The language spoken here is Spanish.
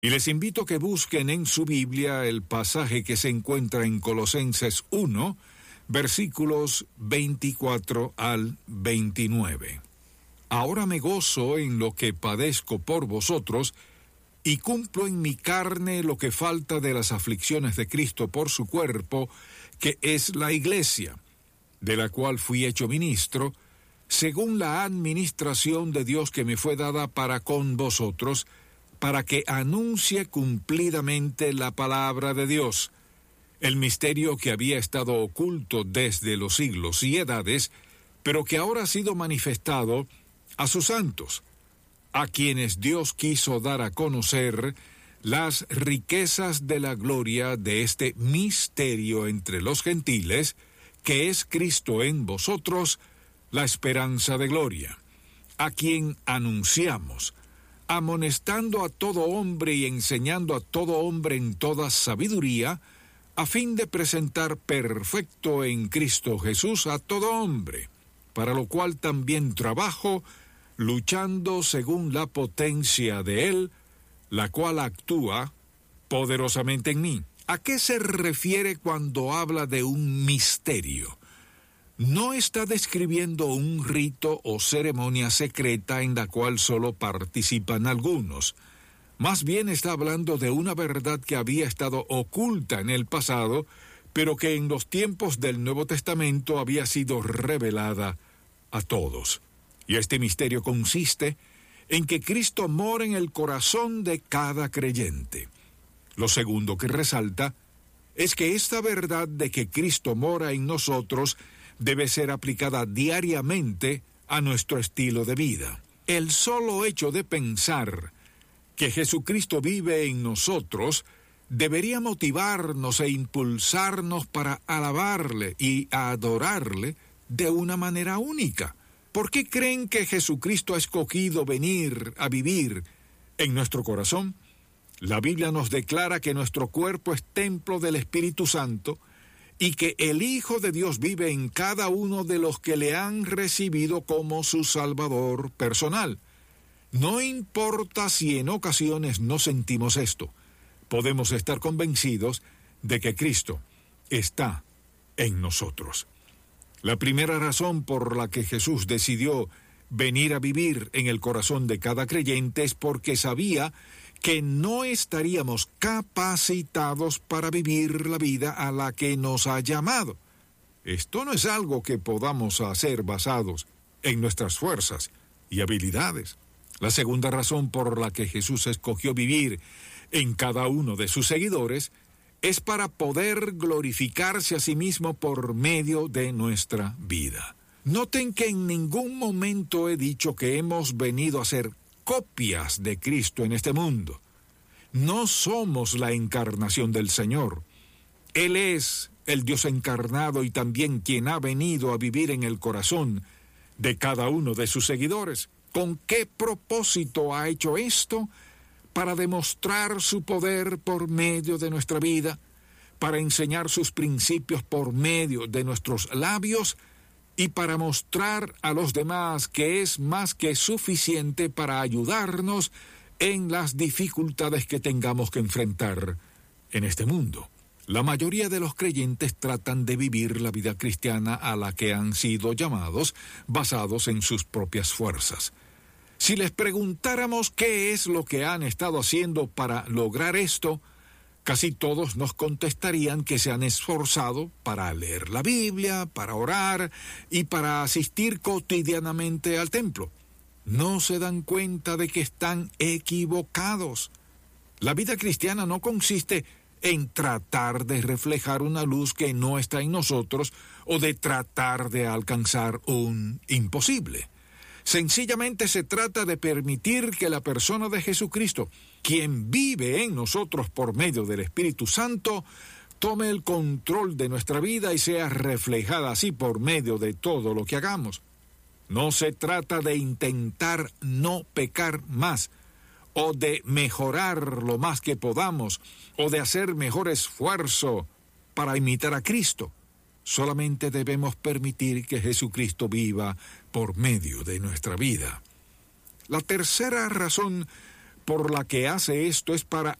Y les invito a que busquen en su Biblia el pasaje que se encuentra en Colosenses 1, versículos 24 al 29. Ahora me gozo en lo que padezco por vosotros, y cumplo en mi carne lo que falta de las aflicciones de Cristo por su cuerpo, que es la Iglesia, de la cual fui hecho ministro, según la administración de Dios que me fue dada para con vosotros, para que anuncie cumplidamente la palabra de Dios, el misterio que había estado oculto desde los siglos y edades, pero que ahora ha sido manifestado a sus santos, a quienes Dios quiso dar a conocer las riquezas de la gloria de este misterio entre los gentiles, que es Cristo en vosotros, la esperanza de gloria, a quien anunciamos, amonestando a todo hombre y enseñando a todo hombre en toda sabiduría, a fin de presentar perfecto en Cristo Jesús a todo hombre, para lo cual también trabajo, luchando según la potencia de Él, la cual actúa poderosamente en mí. ¿A qué se refiere cuando habla de un misterio? No está describiendo un rito o ceremonia secreta en la cual solo participan algunos. Más bien está hablando de una verdad que había estado oculta en el pasado, pero que en los tiempos del Nuevo Testamento había sido revelada a todos. Y este misterio consiste en que Cristo mora en el corazón de cada creyente. Lo segundo que resalta es que esta verdad de que Cristo mora en nosotros debe ser aplicada diariamente a nuestro estilo de vida. El solo hecho de pensar que Jesucristo vive en nosotros debería motivarnos e impulsarnos para alabarle y adorarle de una manera única. ¿Por qué creen que Jesucristo ha escogido venir a vivir en nuestro corazón? La Biblia nos declara que nuestro cuerpo es templo del Espíritu Santo y que el Hijo de Dios vive en cada uno de los que le han recibido como su Salvador personal. No importa si en ocasiones no sentimos esto, podemos estar convencidos de que Cristo está en nosotros. La primera razón por la que Jesús decidió venir a vivir en el corazón de cada creyente es porque sabía que no estaríamos capacitados para vivir la vida a la que nos ha llamado. Esto no es algo que podamos hacer basados en nuestras fuerzas y habilidades. La segunda razón por la que Jesús escogió vivir en cada uno de sus seguidores es para poder glorificarse a sí mismo por medio de nuestra vida. Noten que en ningún momento he dicho que hemos venido a ser copias de Cristo en este mundo. No somos la encarnación del Señor. Él es el Dios encarnado y también quien ha venido a vivir en el corazón de cada uno de sus seguidores. ¿Con qué propósito ha hecho esto? Para demostrar su poder por medio de nuestra vida, para enseñar sus principios por medio de nuestros labios y para mostrar a los demás que es más que suficiente para ayudarnos en las dificultades que tengamos que enfrentar en este mundo. La mayoría de los creyentes tratan de vivir la vida cristiana a la que han sido llamados, basados en sus propias fuerzas. Si les preguntáramos qué es lo que han estado haciendo para lograr esto, casi todos nos contestarían que se han esforzado para leer la Biblia, para orar y para asistir cotidianamente al templo. No se dan cuenta de que están equivocados. La vida cristiana no consiste en tratar de reflejar una luz que no está en nosotros o de tratar de alcanzar un imposible. Sencillamente se trata de permitir que la persona de Jesucristo, quien vive en nosotros por medio del Espíritu Santo, tome el control de nuestra vida y sea reflejada así por medio de todo lo que hagamos. No se trata de intentar no pecar más, o de mejorar lo más que podamos, o de hacer mejor esfuerzo para imitar a Cristo. Solamente debemos permitir que Jesucristo viva por medio de nuestra vida. La tercera razón por la que hace esto es para